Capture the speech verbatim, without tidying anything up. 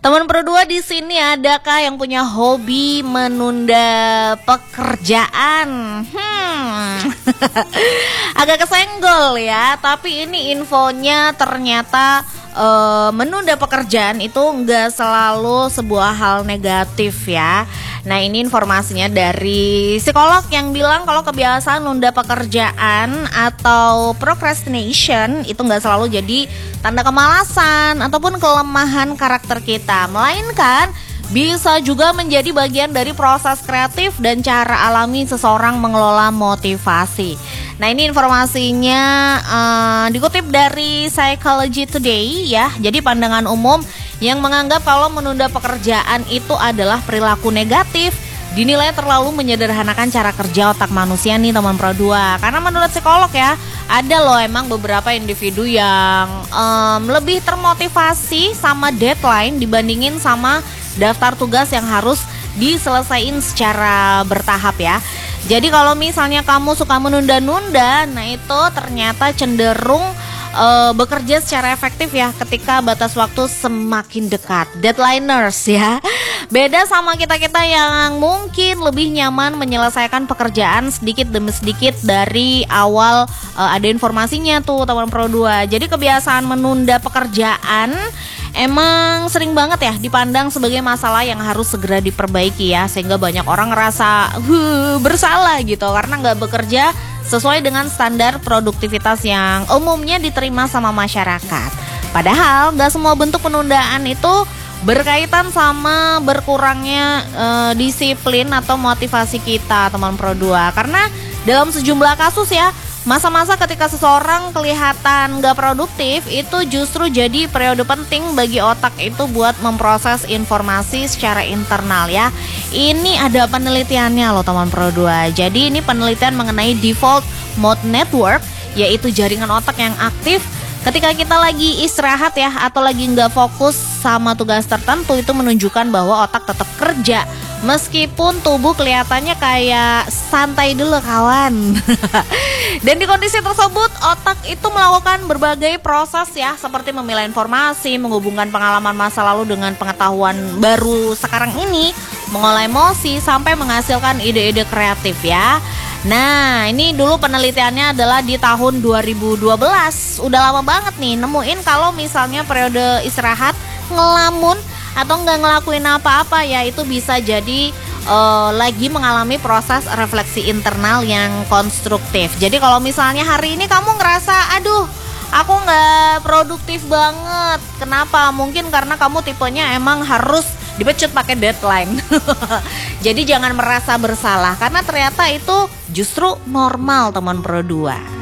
Teman berdua di sini adakah yang punya hobi menunda pekerjaan? Hmm, agak kesenggol ya. Tapi ini infonya ternyata uh, menunda pekerjaan itu nggak selalu sebuah hal negatif ya. Nah ini informasinya dari psikolog yang bilang kalau kebiasaan nunda pekerjaan atau procrastination itu nggak selalu jadi tanda kemalasan ataupun kelemahan karakter kita, melainkan bisa juga menjadi bagian dari proses kreatif dan cara alami seseorang mengelola motivasi. Nah ini informasinya uh, dikutip dari Psychology Today ya. Jadi pandangan umum yang menganggap kalau menunda pekerjaan itu adalah perilaku negatif dinilai terlalu menyederhanakan cara kerja otak manusia nih teman Pro dua. Karena menurut psikolog ya, ada loh emang beberapa individu yang um, lebih termotivasi sama deadline dibandingin sama daftar tugas yang harus diselesaikan secara bertahap ya. Jadi kalau misalnya kamu suka menunda-nunda, nah itu ternyata cenderung uh, bekerja secara efektif ya ketika batas waktu semakin dekat. Deadliners ya. Beda sama kita-kita yang mungkin lebih nyaman menyelesaikan pekerjaan sedikit demi sedikit dari awal uh, ada informasinya tuh teman Pro dua. Jadi kebiasaan menunda pekerjaan emang sering banget ya dipandang sebagai masalah yang harus segera diperbaiki ya. Sehingga banyak orang ngerasa huh, bersalah gitu karena gak bekerja sesuai dengan standar produktivitas yang umumnya diterima sama masyarakat. Padahal gak semua bentuk penundaan itu berkaitan sama berkurangnya e, disiplin atau motivasi kita teman Pro dua. Karena dalam sejumlah kasus ya, masa-masa ketika seseorang kelihatan gak produktif itu justru jadi periode penting bagi otak itu buat memproses informasi secara internal ya. Ini ada penelitiannya loh teman Pro dua. Jadi ini penelitian mengenai default mode network, yaitu jaringan otak yang aktif ketika kita lagi istirahat ya atau lagi nggak fokus sama tugas tertentu. Itu menunjukkan bahwa otak tetap kerja meskipun tubuh kelihatannya kayak santai dulu kawan. Dan di kondisi tersebut otak itu melakukan berbagai proses ya, seperti memilah informasi, menghubungkan pengalaman masa lalu dengan pengetahuan baru sekarang ini, mengolah emosi sampai menghasilkan ide-ide kreatif ya. Nah ini dulu penelitiannya adalah di tahun dua ribu dua belas. Udah lama banget nih nemuin kalau misalnya periode istirahat, ngelamun atau nggak ngelakuin apa-apa ya, itu bisa jadi uh, lagi mengalami proses refleksi internal yang konstruktif. Jadi kalau misalnya hari ini kamu ngerasa aduh aku nggak produktif banget, kenapa? Mungkin karena kamu tipenya emang harus dipecut pakai deadline. Jadi jangan merasa bersalah karena ternyata itu justru normal teman Pro dua.